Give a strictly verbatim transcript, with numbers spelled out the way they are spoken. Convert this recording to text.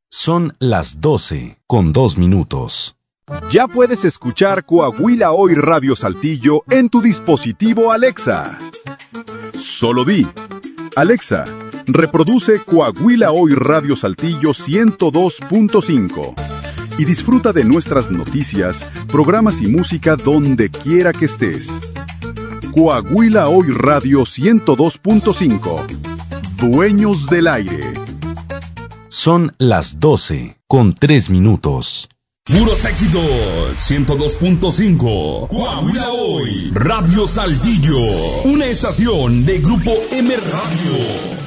Son las doce con dos minutos. Ya puedes escuchar Coahuila Hoy Radio Saltillo en tu dispositivo Alexa. Solo di: Alexa, reproduce Coahuila Hoy Radio Saltillo ciento dos punto cinco y disfruta de nuestras noticias, programas y música donde quiera que estés. Coahuila Hoy Radio ciento dos punto cinco. Dueños del aire. Son las doce con tres minutos. Puros éxitos, ciento dos punto cinco. Coahuila Hoy, Radio Saltillo. Una estación de Grupo M Radio.